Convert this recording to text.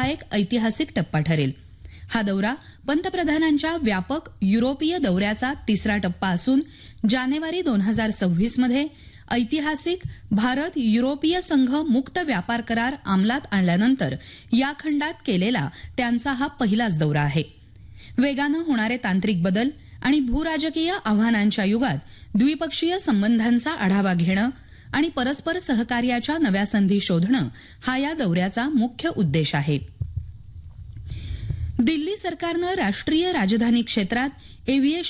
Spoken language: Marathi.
हा एक ऐतिहासिक टप्पा ठरेल. हा दौरा पंतप्रधानांच्या व्यापक युरोपीय दौऱ्याचा तिसरा टप्पा असून जानेवारी 2026 मध्ये ऐतिहासिक भारत युरोपीय संघ मुक्त व्यापार करार अंमलात आणल्यानंतर या खंडात केलेला त्यांचा हा पहिलाच दौरा आहे. वेगानं होणारे तांत्रिक बदल आणि भूराजकीय आव्हानांच्या युगात द्विपक्षीय संबंधांचा आढावा घेणं आणि परस्पर सहकार्याच्या नव्या संधी शोधणं हा या दौऱ्याचा मुख्य उद्देश आहे. दिल्ली सरकारनं राष्ट्रीय राजधानी क्षेत्रात एव्हिएशन